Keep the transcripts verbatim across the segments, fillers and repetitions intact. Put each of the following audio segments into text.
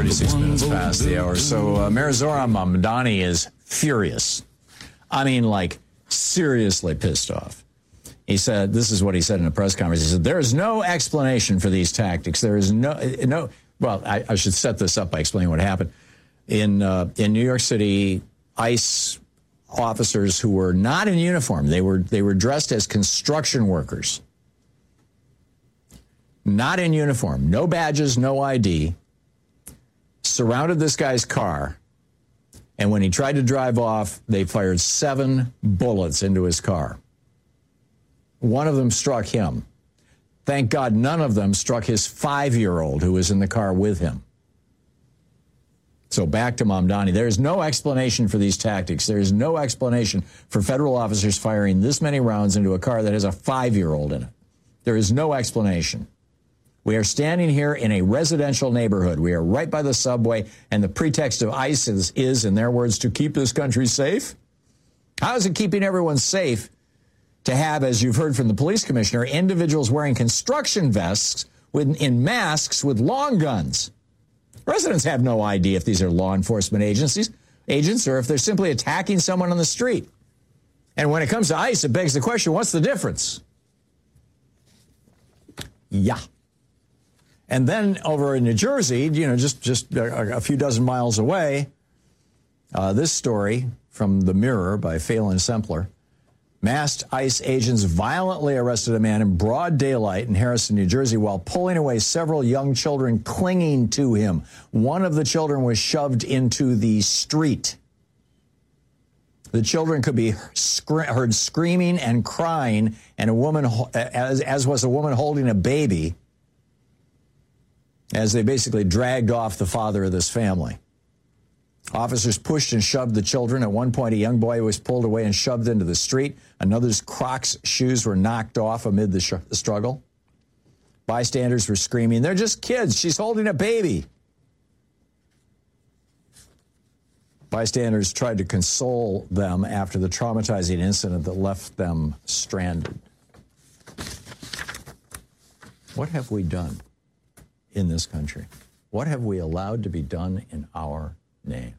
thirty-six minutes past the hour. So uh, Mayor Zoran Mamdani is furious. I mean, like, seriously pissed off. He said, this is what he said in a press conference. He said, there is no explanation for these tactics. There is no, no. well, I, I should set this up by explaining what happened. In, uh, in New York City, ICE officers who were not in uniform, they were, they were dressed as construction workers. Not in uniform, no badges, no I D, surrounded this guy's car, and when he tried to drive off, they fired seven bullets into his car. One of them struck him. Thank God none of them struck his five-year-old who was in the car with him. So back to Mamdani. There is no explanation for these tactics. There is no explanation for federal officers firing this many rounds into a car that has a five-year-old in it. There is no explanation. We are standing here in a residential neighborhood. We are right by the subway, and the pretext of ICE is, is, in their words, to keep this country safe? How is it keeping everyone safe to have, as you've heard from the police commissioner, individuals wearing construction vests with, in masks with long guns? Residents have no idea if these are law enforcement agencies, agents or if they're simply attacking someone on the street. And when it comes to ICE, it begs the question, what's the difference? Yeah. And then over in New Jersey, you know, just, just a, a few dozen miles away, uh, this story from The Mirror by Phelan Sempler. Masked ICE agents violently arrested a man in broad daylight in Harrison, New Jersey, while pulling away several young children clinging to him. One of the children was shoved into the street. The children could be scre- heard screaming and crying, and a woman, as, as was a woman holding a baby, as they basically dragged off the father of this family. Officers pushed and shoved the children. At one point, a young boy was pulled away and shoved into the street. Another's Crocs shoes were knocked off amid the, sh- the struggle. Bystanders were screaming, they're just kids. She's holding a baby. Bystanders tried to console them after the traumatizing incident that left them stranded. What have we done in this country? What have we allowed to be done in our name?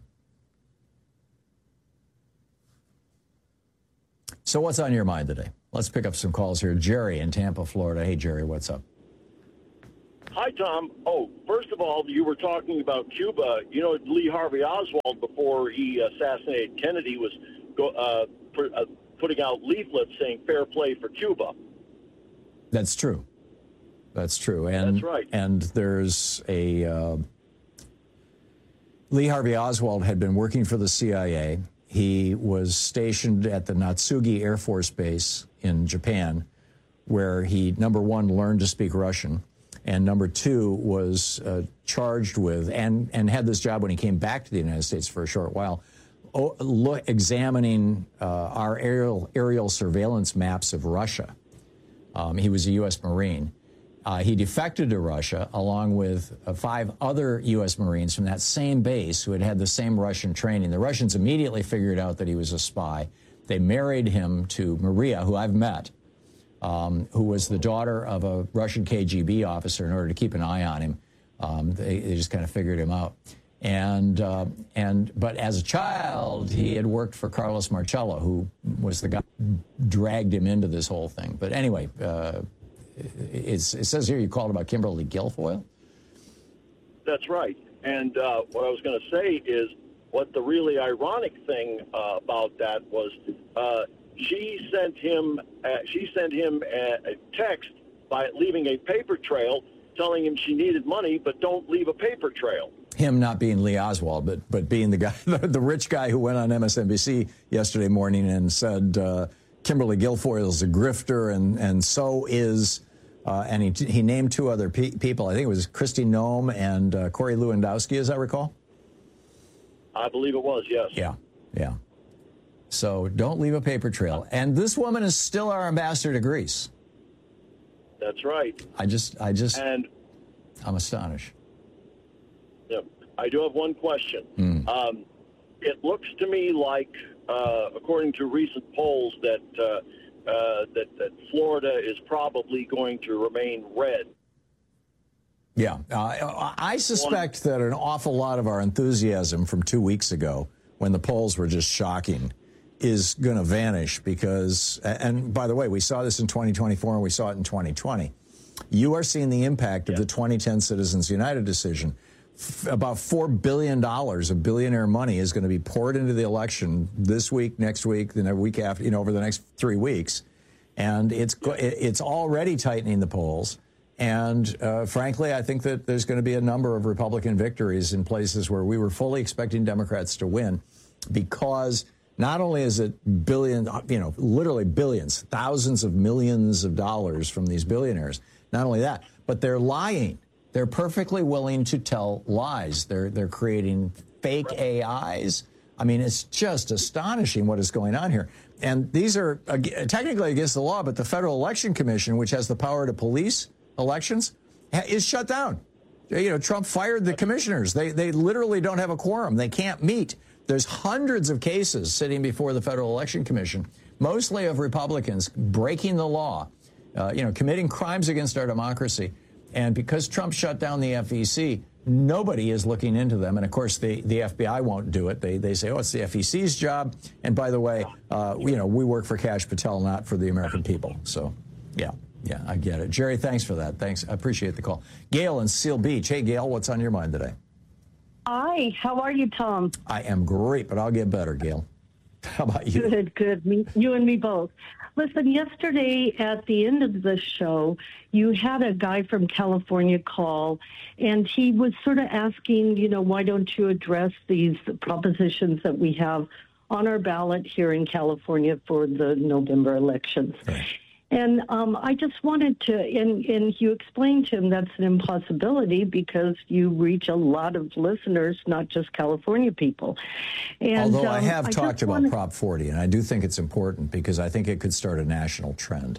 So what's on your mind today? Let's pick up some calls here. Jerry in Tampa, Florida. Hey, Jerry, what's up? Hi, Tom. Oh, first of all, you were talking about Cuba. You know, Lee Harvey Oswald, before he assassinated Kennedy, was go, uh, put, uh, putting out leaflets saying fair play for Cuba. That's true. That's true. And, That's right. And there's a... Uh, Lee Harvey Oswald had been working for the C I A. He was stationed at the Natsugi Air Force Base in Japan, where he, number one, learned to speak Russian, and number two, was uh, charged with, and, and had this job when he came back to the United States for a short while, oh, look, examining uh, our aerial, aerial surveillance maps of Russia. Um, he was a U S Marine. Uh, he defected to Russia along with uh, five other U S Marines from that same base who had had the same Russian training. The Russians immediately figured out that he was a spy. They married him to Maria, who I've met, um, who was the daughter of a Russian K G B officer. In order to keep an eye on him, um, they, they just kind of figured him out. And uh, and but as a child, he had worked for Carlos Marcello, who was the guy who dragged him into this whole thing. But anyway. Uh, It's, it says here you called about Kimberly Guilfoyle? That's right. And uh, what I was going to say is what the really ironic thing uh, about that was uh, she sent him uh, she sent him a, a text by leaving a paper trail telling him she needed money, but don't leave a paper trail. Him not being Lee Oswald, but but being the guy, the, the rich guy who went on M S N B C yesterday morning and said, uh, Kimberly Guilfoyle is a grifter, and, and so is, uh, and he he named two other pe- people. I think it was Kristi Noem and uh, Corey Lewandowski, as I recall. I believe it was, yes. Yeah, yeah. So don't leave a paper trail. And this woman is still our ambassador to Greece. That's right. I just, I just, and I'm astonished. Yeah, I do have one question. Mm. Um, it looks to me like, uh, according to recent polls, that, uh, uh, that that Florida is probably going to remain red. Yeah. Uh, I suspect that an awful lot of our enthusiasm from two weeks ago, when the polls were just shocking, is going to vanish because, and by the way, we saw this in twenty twenty-four and we saw it in twenty twenty. You are seeing the impact of the twenty ten Citizens United decision. F- about four billion dollars of billionaire money is going to be poured into the election this week, next week, the week after, you know, over the next three weeks. And it's it's already tightening the polls. And uh, frankly, I think that there's going to be a number of Republican victories in places where we were fully expecting Democrats to win, because not only is it billion, you know, literally billions, thousands of millions of dollars from these billionaires. Not only that, but they're lying. They're perfectly willing to tell lies. They're they're creating fake A Is. I mean, it's just astonishing what is going on here. And these are uh, technically against the law, but the Federal Election Commission, which has the power to police elections, is shut down. You know, Trump fired the commissioners. They they literally don't have a quorum. They can't meet. There's hundreds of cases sitting before the Federal Election Commission, mostly of Republicans breaking the law, uh, you know, committing crimes against our democracy. And because Trump shut down the F E C, nobody is looking into them. And of course, the, the F B I won't do it. They they say, oh, it's the F E C's job. And by the way, uh, you know, we work for Kash Patel, not for the American people. So, yeah, yeah, I get it. Jerry, thanks for that. Thanks. I appreciate the call. Gail in Seal Beach. Hey, Gail, what's on your mind today? Hi, how are you, Tom? I am great, but I'll get better, Gail. How about you? Good, good. Me, you and me both. Listen, yesterday at the end of the show, you had a guy from California call, and he was sort of asking, you know, why don't you address these propositions that we have on our ballot here in California for the November elections? Right. And um, I just wanted to, and, and you explained to him that's an impossibility because you reach a lot of listeners, not just California people. And, Although um, I have I talked about wanted... Prop forty, and I do think it's important because I think it could start a national trend.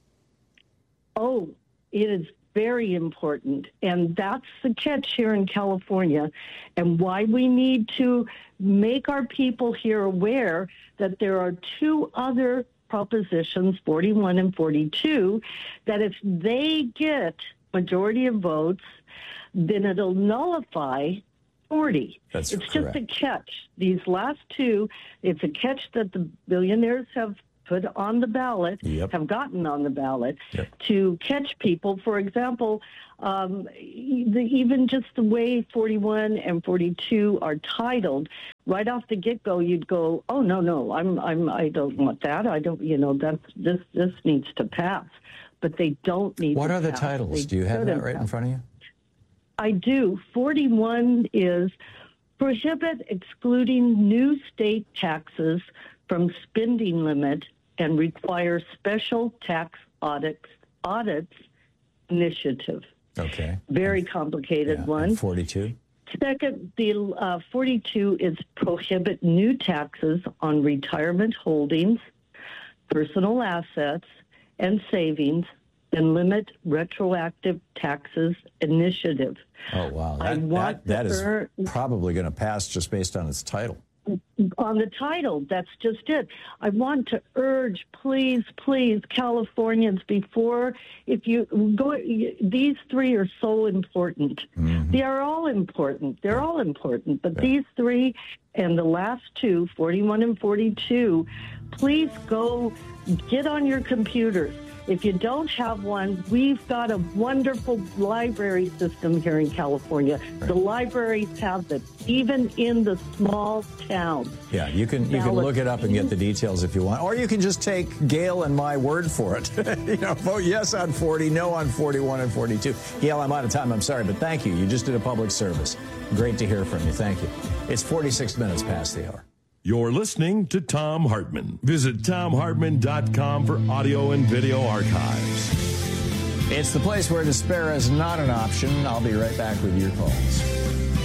Oh, it is very important. And that's the catch here in California, and why we need to make our people here aware that there are two other propositions, forty-one and forty-two, that if they get majority of votes, then it'll nullify forty. That's it's correct. just a catch. These last two, it's a catch that the billionaires have put on the ballot, Yep. have gotten on the ballot Yep. to catch people. For example, um, the, even just the way forty-one and forty-two are titled, right off the get-go, you'd go, "Oh no, no, I'm, I'm, I don't want that. I don't, you know, that this, this needs to pass." But they don't need. What to are the pass. titles? They Do you have that shouldn't right in pass. front of you? I do. forty-one is prohibit excluding new state taxes from spending limit and require special tax audits audits initiative. Okay. Very complicated Yeah. one. And forty-two? Second, the uh, forty-two is prohibit new taxes on retirement holdings, personal assets, and savings, and limit retroactive taxes initiative. Oh, wow. I That, want that, that to is earn- probably going to pass just based on its title. On the title, that's just it. I want to urge, please, please, Californians, before, if you go, these three are so important. Mm-hmm. They are all important. They're all important. But these three and the last two, forty-one and forty-two, please go get on your computers. If you don't have one, we've got a wonderful library system here in California. Right. The libraries have them, even in the small towns. Yeah, you can you can Ballot. look it up and get the details if you want, or you can just take Gail and my word for it. You know, vote yes on forty, no on forty-one and forty-two. Gail, I'm out of time. I'm sorry, but thank you. You just did a public service. Great to hear from you. Thank you. It's forty-six minutes past the hour. You're listening to Thom Hartmann. Visit Thom Hartmann dot com for audio and video archives. It's the place where despair is not an option. I'll be right back with your calls.